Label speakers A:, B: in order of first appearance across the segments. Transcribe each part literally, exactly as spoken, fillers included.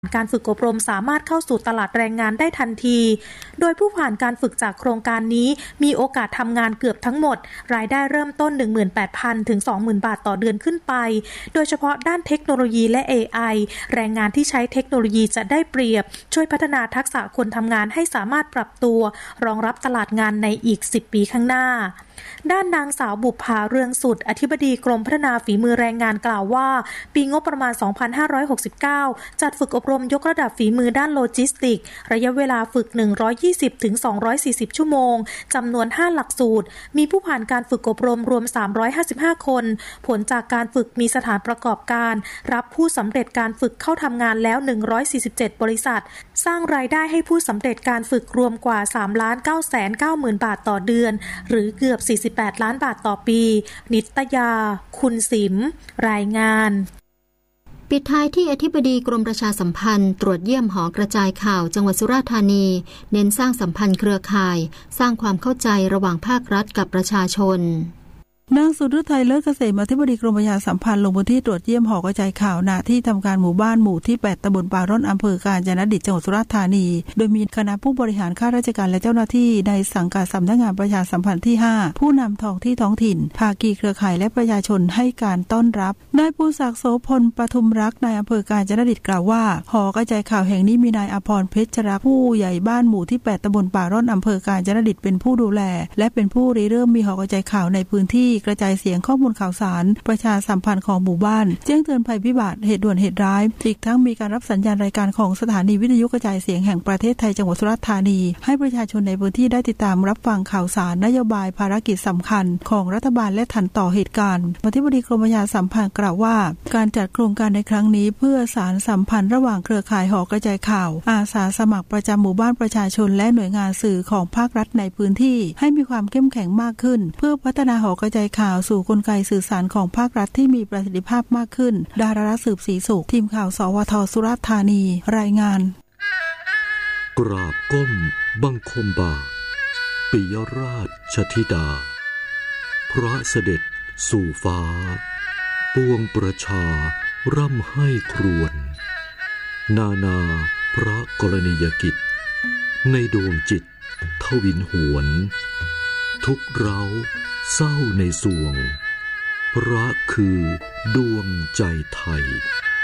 A: การฝึกอบรมสามารถเข้าสู่ตลาดแรงงานได้ทันทีโดยผู้ผ่านการฝึกจากโครงการนี้มีโอกาสทำงานเกือบทั้งหมดรายได้เริ่มต้น หนึ่งหมื่นแปดพัน ถึง สองหมื่น บาทต่อเดือนขึ้นไปโดยเฉพาะด้านเทคโนโลยีและ เอ ไอ แรงงานที่ใช้เทคโนโลยีจะได้เปรียบช่วยพัฒนาทักษะคนทำงานให้สามารถปรับตัวรองรับตลาดงานในอีกสิบปีข้างหน้าด้านนางสาวบุภาเรืองสุดอธิบดีกรมพัฒนาฝีมือแรงงานกล่าวว่าปีงบประมาณ สองพันห้าร้อยหกสิบเก้า จัดฝึกอบรมยกระดับฝีมือด้านโลจิสติกส์ระยะเวลาฝึก หนึ่งร้อยยี่สิบถึงสองร้อยสี่สิบ ชั่วโมงจำนวน ห้า หลักสูตรมีผู้ผ่านการฝึกอบรมรวม สามร้อยห้าสิบห้า คนผลจากการฝึกมีสถานประกอบการรับผู้สำเร็จการฝึกเข้าทำงานแล้ว หนึ่งร้อยสี่สิบเจ็ด บริษัทสร้างรายได้ให้ผู้สำเร็จการฝึกรวมกว่า สามล้านเก้าแสนเก้าหมื่น บาทต่อเดือนหรือเกือบสี่สิบแปดล้านบาทต่อปีนิตยาคุณสิมรายงาน
B: ปิดท้ายที่อธิบดีกรมประชาสัมพันธ์ตรวจเยี่ยมหอกระจายข่าวจังหวัดสุราษฎร์ธานีเน้นสร้างสัมพันธ์เครือข่ายสร้างความเข้าใจระหว่างภาครัฐกับประชาชน
C: นางสุฤทัยเลิศเกษมอธิบดีกรมประชาสัมพันธ์ลงพื้นที่ตรวจเยี่ยมหอกระจายข่าวณที่ทำการหมู่บ้านหมู่ที่แปดตำบลป่าร่อนอำเภอกาญจนดิตจังหวัดสุราษฎร์ธานีโดยมีคณะผู้บริหารข้าราชการและเจ้าหน้าที่ในสังกัดสำนักงานประชาสัมพันธ์ที่ห้าผู้นำท้องที่ท้องถิ่นภาคีเครือข่ายและประชาชนให้การต้อนรับนายภูศักดิ์โสพลปทุมรักนายอำเภอกาญจนดิตกล่าวว่าหอกระจายข่าวแห่งนี้มีนายอภรณ์เพชรรักผู้ใหญ่บ้านหมู่ที่แปดตำบลป่าร่อนอำเภอกาญจนดิตเป็นผู้ดูแลและเป็นผู้ริเริ่มมีหอกระจายข่าวในพื้นที่กระจายเสียงข้อมูลข่าวสารประชาสัมพันธ์ของหมู่บ้านแจ้งเตือนภัยพิบัติเหตุด่วนเหตุร้ายอีกทั้งมีการรับสัญญาณรายการของสถานีวิทยุกระจายเสียงแห่งประเทศไทยจังหวัดสุราษฎร์ธานีให้ประชาชนในพื้นที่ได้ติดตามรับฟังข่าวสารนโยบายภารกิจสำคัญของรัฐบาลและทันต่อเหตุการณ์อธิบดีกรมประชาสัมพันธ์กล่าวว่าการจัดโครงการในครั้งนี้เพื่อสานสัมพันธ์ระหว่างเครือข่ายหอกระจายข่าวอาสาสมัครประจำหมู่บ้านประชาชนและหน่วยงานสื่อของภาครัฐในพื้นที่ให้มีความเข้มแข็งมากขึ้นเพื่อพัฒนาหอกระจายข่าวสู่กลไกสื่อสารของภาครัฐที่มีประสิทธิภาพมากขึ้นดารารักษ์สืบศรีสุขทีมข่าวสวทสุราษฎร์ธานีรายงาน
D: กราบก้มบังคมบาทปิยราชธิดาพระเสด็จสู่ฟ้าปวงประชาร่ำให้ครวญนานาพระกรณียกิจในดวงจิตทวินหวนทุกเร้าเศร้าในสวงพระคือดวงใจไทย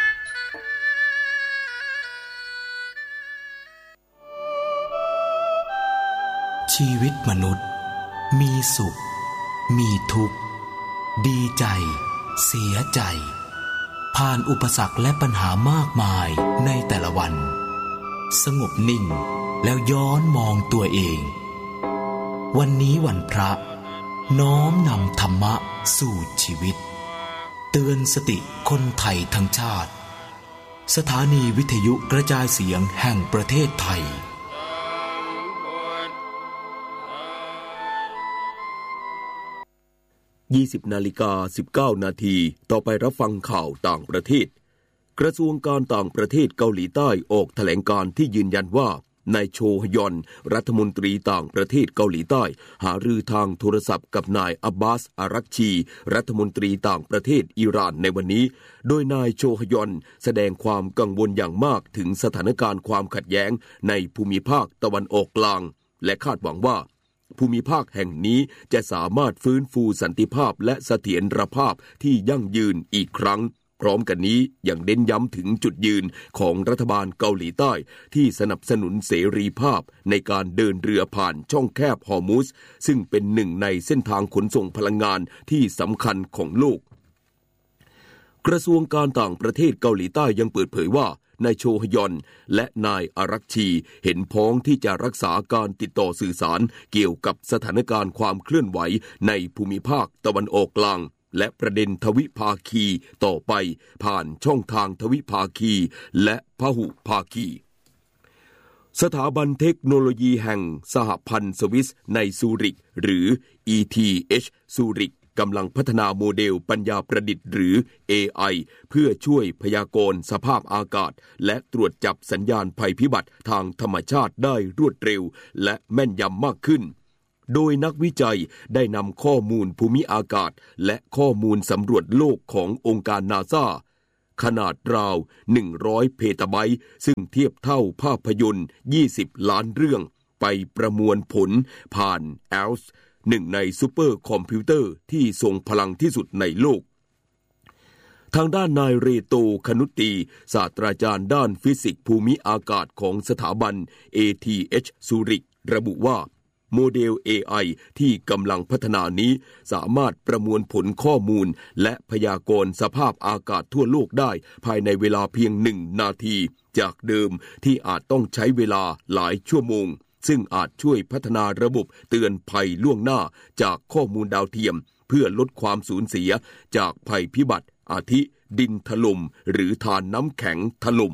E: ชีวิตมนุษย์มีสุขมีทุกข์ดีใจเสียใจผ่านอุปสรรคและปัญหามากมายในแต่ละวันสงบนิ่งแล้วย้อนมองตัวเองวันนี้วันพระน้อมนำธรรมะสู่ชีวิตเตือนสติคนไทยทั้งชาติสถานีวิทยุกระจายเสียงแห่งประเทศไทย
D: ยี่สิบนาฬิกาสิบเก้านาทีต่อไปรับฟังข่าวต่างประเทศกระทรวงการต่างประเทศเกาหลีใต้ออกแถลงการณ์ที่ยืนยันว่านายโชฮยอนรัฐมนตรีต่างประเทศเกาหลีใต้หารือทางโทรศัพท์กับนายอับบาสอารักชีรัฐมนตรีต่างประเทศอิหร่านในวันนี้โดยนายโชฮยอนแสดงความกังวลอย่างมากถึงสถานการณ์ความขัดแย้งในภูมิภาคตะวันออกกลางและคาดหวังว่าภูมิภาคแห่งนี้จะสามารถฟื้นฟูสันติภาพและเสถียรภาพที่ยั่งยืนอีกครั้งพร้อมกันนี้ยังเน้นย้ำถึงจุดยืนของรัฐบาลเกาหลีใต้ที่สนับสนุนเสรีภาพในการเดินเรือผ่านช่องแคบฮอร์มุซซึ่งเป็นหนึ่งในเส้นทางขนส่งพลังงานที่สำคัญของโลกกระทรวงการต่างประเทศเกาหลีใต้ยังเปิดเผยว่านายโชฮยอนและนายอารักชีเห็นพ้องที่จะรักษาการติดต่อสื่อสารเกี่ยวกับสถานการณ์ความเคลื่อนไหวในภูมิภาคตะวันออกกลางและประเด็นทวิภาคีต่อไปผ่านช่องทางทวิภาคีและพหุภาคีสถาบันเทคโนโลยีแห่งสหพันธ์สวิสในซูริกหรือ อี ที เอช ซูริกกำลังพัฒนาโมเดลปัญญาประดิษฐ์หรือ เอ ไอ เพื่อช่วยพยากรณ์สภาพอากาศและตรวจจับสัญญาณภัยพิบัติทางธรรมชาติได้รวดเร็วและแม่นยำมากขึ้นโดยนักวิจัยได้นำข้อมูลภูมิอากาศและข้อมูลสำรวจโลกขององค์การนาซาขนาดราวหนึ่งร้อยเพตาไบต์ซึ่งเทียบเท่าภาพยนตร์ยี่สิบล้านเรื่องไปประมวลผลผ่าน เอล เอส หนึ่งในซูเปอร์คอมพิวเตอร์ที่ทรงพลังที่สุดในโลกทางด้านนายเรโตคนุตีศาสตราจารย์ด้านฟิสิกส์ภูมิอากาศของสถาบัน เอ ที เอช ซูริกระบุว่าโมเดล เอ ไอ ที่กำลังพัฒนานี้สามารถประมวลผลข้อมูลและพยากรณ์สภาพอากาศทั่วโลกได้ภายในเวลาเพียงหนึ่งนาทีจากเดิมที่อาจต้องใช้เวลาหลายชั่วโมงซึ่งอาจช่วยพัฒนาระบบเตือนภัยล่วงหน้าจากข้อมูลดาวเทียมเพื่อลดความสูญเสียจากภัยพิบัติอาทิดินถล่มหรือทานน้ำแข็งถล่ม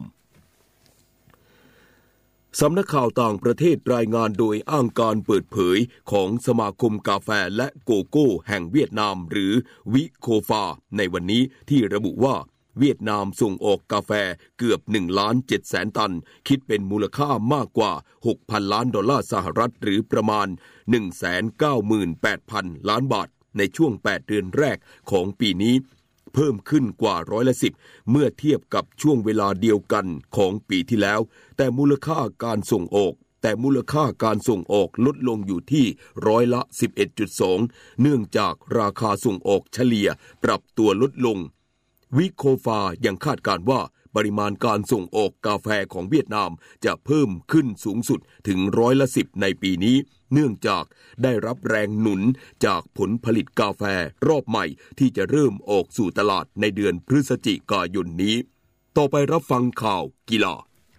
D: สำนักข่าวต่างประเทศรายงานโดยอ้างการเปิดเผยของสมาคมกาแฟและโกโก้แห่งเวียดนามหรือวิโคฟาในวันนี้ที่ระบุว่าเวียดนามส่งออกกาแฟเกือบหนึ่งล้านเจ็ดแสนตันคิดเป็นมูลค่ามากกว่า หกพัน ล้านดอลลาร์สหรัฐหรือประมาณ หนึ่งแสนเก้าหมื่นแปดพัน ล้านบาทในช่วงแปดเดือนแรกของปีนี้เพิ่มขึ้นกว่าร้อยละสิบเมื่อเทียบกับช่วงเวลาเดียวกันของปีที่แล้วแต่มูลค่าการส่งออกแต่มูลค่าการส่งออกลดลงอยู่ที่ร้อยละ สิบเอ็ดจุดสอง เนื่องจากราคาส่งออกเฉลี่ยปรับตัวลดลงวิโคฟายังคาดการณ์ว่าปริมาณการส่งออกกาแฟของเวียดนามจะเพิ่มขึ้นสูงสุดถึงร้อยละสิบในปีนี้เนื่องจากได้รับแรงหนุนจากผลผลิตกาแฟรอบใหม่ที่จะเริ่มออกสู่ตลาดในเดือนพฤศจิกายนนี้ต่อไปรับฟังข่าวกีฬา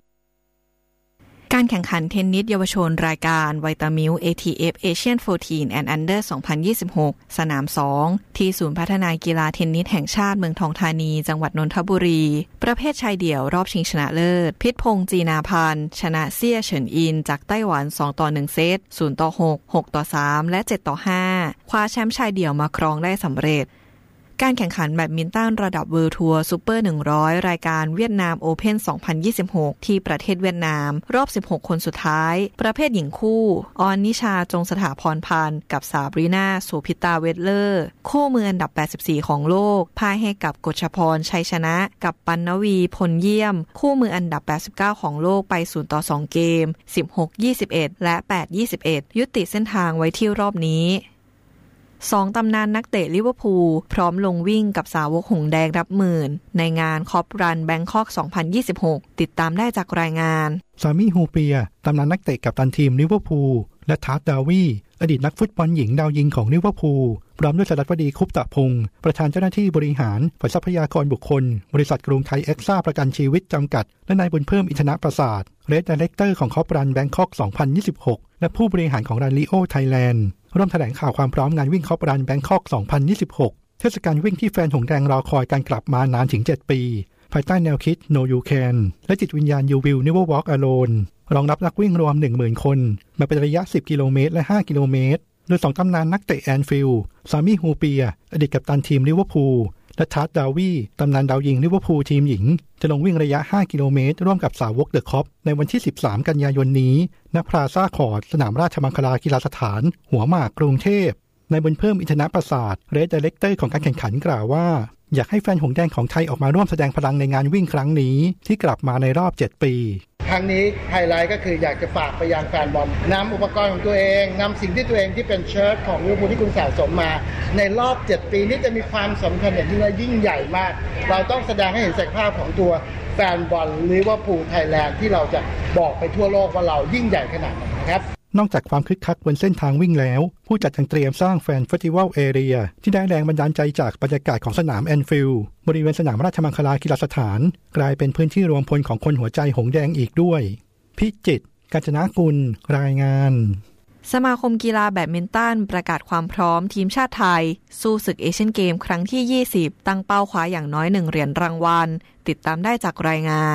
F: การแข่งขันเทนนิสเยาวชนรายการไวตามิล เอ ที เอฟ Asian สิบสี่ and Under สองพันยี่สิบหกสนามสองที่ศูนย์พัฒนากีฬาเทนนิสแห่งชาติเมืองทองธานีจังหวัดนนทบุรีประเภทชายเดี่ยวรอบชิงชนะเลิศพิษพงษ์จีนาพันธ์ชนะเซี่ยเฉินอินจากไต้หวันสองต่อหนึ่งเซตศูนย์ต่อหก หกต่อสามและเจ็ดต่อห้าคว้าแชมป์ชายเดี่ยวมาครองได้สำเร็จการแข่งขันแบดมินตันระดับเวิลด์ทัวร์ซูเปอร์หนึ่งร้อยรายการเวียดนามโอเพ่นสองพันยี่สิบหกที่ประเทศเวียดนามรอบสิบหกคนสุดท้ายประเภทหญิงคู่ออนนิชาจงสถาพรพันธ์กับสาบรีนาโสภิตาเวทเลอร์คู่มืออันดับแปดสิบสี่ของโลกพ่ายให้กับกฤษพรชัยชนะกับปัณณวีพลเยี่ยมคู่มืออันดับแปดสิบเก้าของโลกไปศูนย์ต่อสองเกม สิบหก ยี่สิบเอ็ด และ แปด ยี่สิบเอ็ด ยุติเส้นทางไว้ที่รอบนี้สองตำนานนักเตะลิเวอร์พูลพร้อมลงวิ่งกับสาวกหงแดงรับหมื่นในงานคอปรันแบงคอกสองพันยี่สิบหกติดตามได้จากรายงาน
G: ซามี่ฮูเปียตำนานนักเตะกัปตันทีมลิเวอร์พูลและทาร์ตดาวีอดีตนักฟุตบอลหญิงดาวยิงของลิเวอร์พูลพร้อมด้วยสรัฐวดีคุปตะพงศ์ประธานเจ้าหน้าที่บริหารฝ่ายทรัพยากรบุคคลบริษัทกรุงไทยเอ็กซ่าประกันชีวิตจำกัดและนายบุญเพิ่มอินทนประสาทเรดไดเรคเตอร์ของคอปรันแบงคอกสองพันยี่สิบหกและผู้บริหารของรันลิโอไทยแลนด์ร่วมแถลงข่าวความพร้อมงานวิ่งคอปรันแบงคอกสองพันยี่สิบหกเทศกาลวิ่งที่แฟนหงแดงรอคอยการกลับมานานถึงเจ็ดปีภายใต้แนวคิด No You Can และจิตวิญญาณ You Will Never Walk Alone รองรับนักวิ่งรวม หนึ่งหมื่น คนมาเป็นระยะสิบกิโลเมตรและห้ากิโลเมตรโดยสองตำนานนักเตะแอนฟิลด์ซามี่ฮูเปียอดีตกัปตันทีมลิเวอร์พูลและทาร์ตดาวีตำนานดาวยิงลิเวอร์พูลทีมหญิงจะลงวิ่งระยะห้ากิโลเมตรร่วมกับสาวกเดอะคอปในวันที่สิบสามกันยายนนี้ณพลาซ่าคอร์ตสนามราชมังคลากีฬาสถานหัวหมากกรุงเทพนายบุญเพิ่มอินทนประสาทเรดไดเรคเตอร์ของการแข่งขันกล่าวว่าอยากให้แฟนหงแดงของไทยออกมาร่วมแสดงพลังในงานวิ่งครั้งนี้ที่กลับมาในรอบเจ็ดปี
H: ครั้งนี้ไฮไลท์ก็คืออยากจะฝากไปยังแฟนบอลนำอุปกรณ์ของตัวเองนำสิ่งที่ตัวเองที่เป็นเชิ้ตของลิเวอร์พูลที่คุณสะสมมาในรอบเจ็ดปีนี้จะมีความสำคัญอย่างยิ่งและยิ่งใหญ่มากเราต้องแสดงให้เห็นศักยภาพของตัวแฟนบอลลิเวอร์พูลไทยแลนด์ที่เราจะบอกไปทั่วโลกว่าเรายิ่งใหญ่ขนาดไหนนะครับ
G: นอกจากความคึกคักบนเส้นทางวิ่งแล้วผู้จัดยังเตรียมสร้างแฟนเฟสติวัลเอเรียที่ได้แรงบันดาลใจจากบรรยากาศของสนามแอนฟิลด์บริเวณสนามราชมังคลากีฬาสถานกลายเป็นพื้นที่รวมพลของคนหัวใจหงแดงอีกด้วยพิจิตรกาญจนกุลรายงาน
F: สมาคมกีฬาแบดมินตันประกาศความพร้อมทีมชาติไทยสู้ศึกเอเชียนเกมครั้งที่ยี่สิบตั้งเป้าคว้าอย่างน้อยหนึ่งเหรียญรางวัลติดตามได้จากรายงาน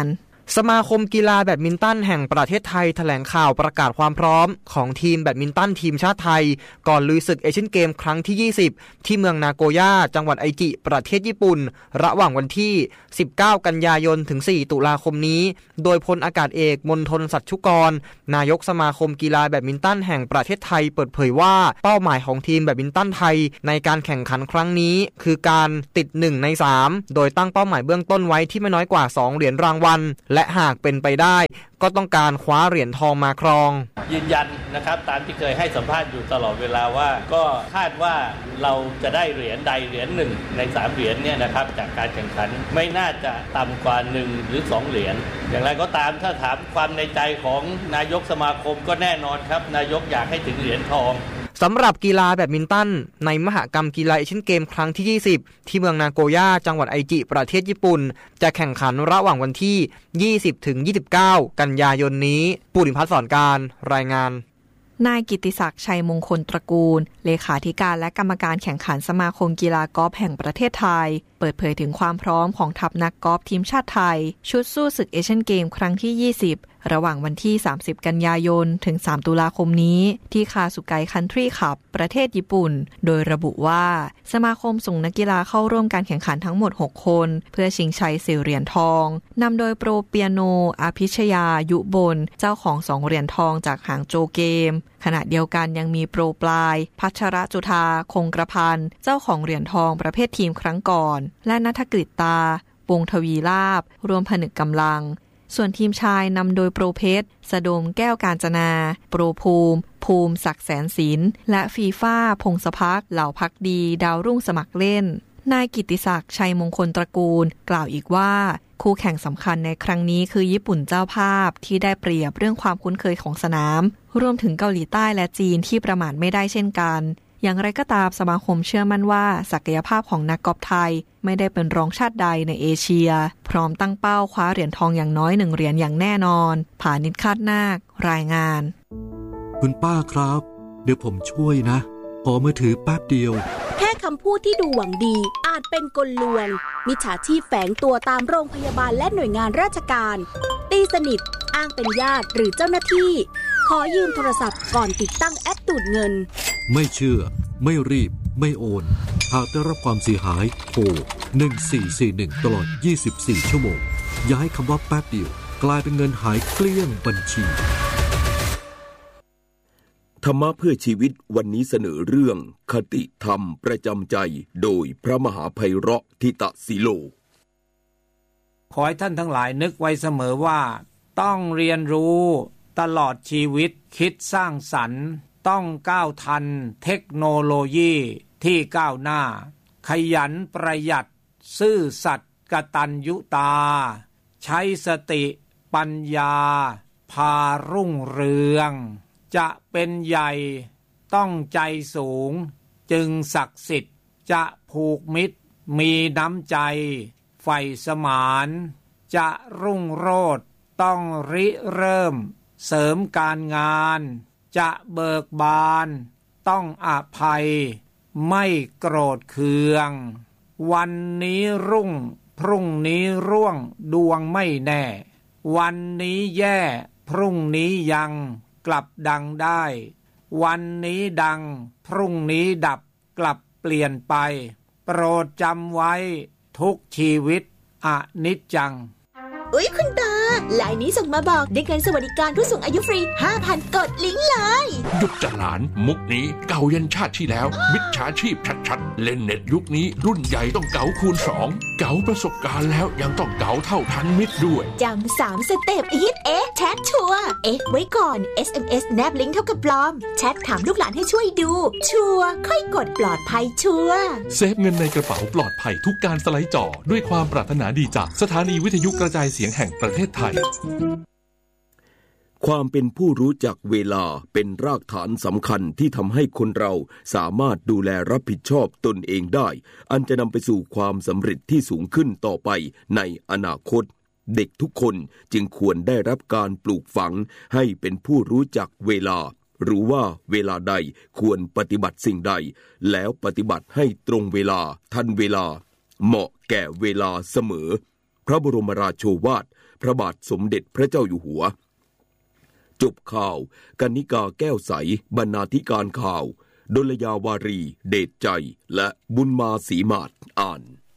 I: สมาคมกีฬาแบดมินตันแห่งประเทศไทยแถลงข่าวประกาศความพร้อมของทีมแบดมินตันทีมชาติไทยก่อนลุยศึกเอเชียนเกมครั้งที่ยี่สิบที่เมืองนาโกย่าจังหวัดไอจิประเทศญี่ปุ่นระหว่างวันที่สิบเก้ากันยายนถึงสี่ตุลาคมนี้โดยพลอากาศเอกมณฑลสัชชุกรนายกสมาคมกีฬาแบดมินตันแห่งประเทศไทยเปิดเผยว่าเป้าหมายของทีมแบดมินตันไทยในการแข่งขันครั้งนี้คือการติดหนึ่งในสามโดยตั้งเป้าหมายเบื้องต้นไว้ที่ไม่น้อยกว่าสองเหรียญรางวัลและหากเป็นไปได้ก็ต้องการคว้าเหรียญทองมาครอง
J: ยืนยันนะครับตามที่เคยให้สัมภาษณ์อยู่ตลอดเวลาว่าก็คาดว่าเราจะได้เหรียญใดเหรียญหนึ่งในสามเหรียญเนี่ยนะครับจากการแข่งขันไม่น่าจะต่ำกว่าหนึ่งหรือสองเหรียญอย่างไรก็ตามถ้าถามความในใจของนายกสมาคมก็แน่นอนครับนายกอยากให้ถึงเหรียญทอง
I: สำหรับกีฬาแบดมินตันในมหกรรมกีฬาเอเชียนเกมครั้งที่ยี่สิบที่เมืองนาโกย่าจังหวัดไอจิประเทศญี่ปุ่นจะแข่งขันระหว่างวันที่ยี่สิบถึงยี่สิบเก้ากันยายนนี้ปุริพัฒน์สอนการรายงาน
F: นายกิตติศักดิ์ชัยมงคลตระกูลเลขาธิการและกรรมการแข่งขันสมาคมกีฬากอล์ฟแห่งประเทศไทยเปิดเผยถึงความพร้อมของทัพนักกอล์ฟทีมชาติไทยชุดสู้ศึกเอเชียนเกมครั้งที่ยี่สิบระหว่างวันที่สามสิบกันยายนถึงสามตุลาคมนี้ที่คาสุไกคันทรีคลับประเทศญี่ปุ่นโดยระบุว่าสมาคมส่งนักกีฬาเข้าร่วมการแข่งขันทั้งหมดหกคนเพื่อชิงชัยสี่เหรียญทองนำโดยโปรเปียโนอภิชยายุบลเจ้าของสองเหรียญทองจากหางโจเกมขณะเดียวกันยังมีโปรปลายพัชรจุธาคงกระพันเจ้าของเหรียญทองประเภททีมครั้งก่อนและณัฐกฤตตาวงทวีลาภรวมผนึกกำลังส่วนทีมชายนำโดยโปรเพชรสะดมแก้วกาญจนาโปรภูมิภูมิศักดิ์แสนศิลป์และฟีฟ้าพงศพักเหล่าพักดีดาวรุ่งสมัครเล่นนายกิตติศักดิ์ชัยมงคลตระกูลกล่าวอีกว่าคู่แข่งสำคัญในครั้งนี้คือญี่ปุ่นเจ้าภาพที่ได้เปรียบเรื่องความคุ้นเคยของสนามรวมถึงเกาหลีใต้และจีนที่ประมาทไม่ได้เช่นกันอย่างไรก็ตามสมาคมเชื่อมั่นว่าศักยภาพของนักกอล์ฟไทยไม่ได้เป็นรองชาติใดในเอเชียพร้อมตั้งเป้าคว้าเหรียญทองอย่างน้อยหนึ่งเหรียญอย่างแน่นอนผานิชคาดนาครายงาน
K: คุณป้าครับเดี๋ยวผมช่วยนะขอมือถือแป๊บเดียว
L: แค่คำพูดที่ดูหวังดีอาจเป็นกลลวงมิจฉาชีพแฝงตัวตามโรงพยาบาลและหน่วยงานราชการตีสนิทอ้างเป็นญาติหรือเจ้าหน้าที่ขอยืมโทรศัพท์ก่อนติดตั้งแอปดูดเงิน
K: ไม่เชื่อไม่รีบไม่โอนหากได้รับความเสียหายโทรหนึ่งสี่สี่หนึ่งตลอดยี่สิบสี่ชั่วโมงอย่าให้คำว่าแป๊บเดียวกลายเป็นเงินหายเกลี้ยงบัญชี
D: ธรรมะเพื่อชีวิตวันนี้เสนอเรื่องคติธรรมประจำใจโดยพระมหาไพเราะทิตสีโล
M: ขอให้ท่านทั้งหลายนึกไว้เสมอว่าต้องเรียนรู้ตลอดชีวิตคิดสร้างสรรค์ต้องก้าวทันเทคโนโลยีที่ก้าวหน้าขยันประหยัดซื่อสัตย์กตัญญูตาใช้สติปัญญาพารุ่งเรืองจะเป็นใหญ่ต้องใจสูงจึงศักดิ์สิทธิ์จะผูกมิตรมีน้ำใจใฝ่สมานจะรุ่งโรจน์ต้องริเริ่มเสริมการงานจะเบิกบานต้องอภัยไม่โกรธเคืองวันนี้รุ่งพรุ่งนี้ร่วงดวงไม่แน่วันนี้แย่พรุ่งนี้ยังกลับดังได้วันนี้ดังพรุ่งนี้ดับกลับเปลี่ยนไปโปรดจำไว้ทุกชีวิตอนิจจัง
L: อุ๊ยคุณตาไลน์นี้ส่งมาบอกได้เงินสวัสดิการผู้สูงอายุฟรี ห้าพัน กดลิงก์เลย
N: หยุดจัดหลานมุกนี้เก่ายันชาติที่แล้วมิจฉาชีพชัดๆเล่นเน็ตยุคนี้รุ่นใหญ่ต้องเก๋าคูณสองเก๋าประสบการณ์แล้วยังต้องเก๋าเท่าทันมิตรด้วย
L: จำสามสเต็ปฮิตเอ๊ะแชทชัวร์เอ๊ะไว้ก่อน เอส เอ็ม เอส แนบลิงก์เท่ากับปลอมแชทถามลูกหลานให้ช่วยดูชัวร์ค่อยกดปลอดภัยชัวร์
O: เซฟเงินในกระเป๋าปลอดภัยทุกการสไลด์จอด้วยความปรารถนาดีจากสถานีวิทยุกระจายเสียงแห่งประเทศไทย
D: ความเป็นผู้รู้จักเวลาเป็นรากฐานสำคัญที่ทำให้คนเราสามารถดูแลรับผิดชอบตนเองได้อันจะนำไปสู่ความสำเร็จที่สูงขึ้นต่อไปในอนาคตเด็กทุกคนจึงควรได้รับการปลูกฝังให้เป็นผู้รู้จักเวลารู้ว่าเวลาใดควรปฏิบัติสิ่งใดแล้วปฏิบัติให้ตรงเวลาทันเวลาเหมาะแก่เวลาเสมอพระบรมราโชวาทพระบาทสมเด็จพระเจ้าอยู่หัวจบข่าวกนิกาแก้วใสบรรณาธิการข่าวดลยาวารีเดชใจและบุญมาศรีมาศอ่าน